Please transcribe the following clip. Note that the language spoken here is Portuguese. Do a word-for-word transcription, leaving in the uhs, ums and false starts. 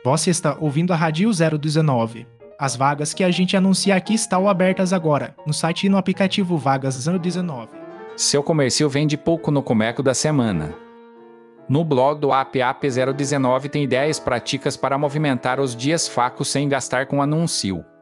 Você está ouvindo a Rádio zero dezenove. As vagas que a gente anuncia aqui estão abertas agora, no site e no aplicativo Vagas zero dezenove. Seu comércio vende pouco no Comeco da semana. No blog do App App zero dezenove tem ideias práticas para movimentar os dias fracos sem gastar com anúncio.